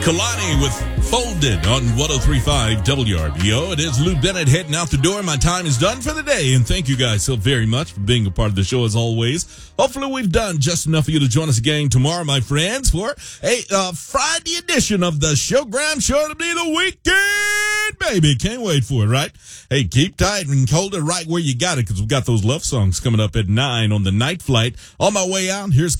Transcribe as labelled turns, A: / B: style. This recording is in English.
A: Kalani with Folded on 103.5 WRBO. It is Lou Bennett heading out the door. My time is done for the day, and thank you guys so very much for being a part of the show as always. Hopefully we've done just enough for you to join us again tomorrow, my friends, for a Friday edition of the Showground Show. It'll be the weekend, baby. Can't wait for it, right? Hey, keep tight and hold it right where you got it, because we've got those love songs coming up at 9 on the night flight. On my way out, here's